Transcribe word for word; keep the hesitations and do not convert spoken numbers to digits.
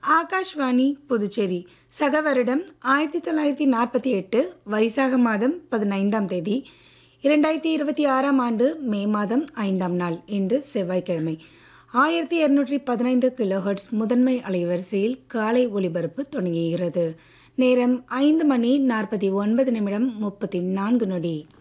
ஆகாஷ்வாணி புதுச்சேரி. சக வருடம் ஆயிரத்தி தொள்ளாயிரத்தி நாற்பத்தி எட்டு வைசாக மாதம் பதினைந்தாம் தேதி இரண்டாயிரத்தி இருபத்தி ஆறாம் ஆண்டு மே மாதம் ஐந்தாம் நாள் இன்று செவ்வாய்க்கிழமை. ஆயிரத்தி இருநூற்றி பதினைந்து கிலோஹெர்ட்ஸ் முதன்மை அலைவரிசையில் காலை ஒலிபரப்பு தொடங்குகிறது. நேரம் ஐந்து மணி நாற்பத்தி ஒன்பது நிமிடம் முப்பத்தி நான்கு நொடி.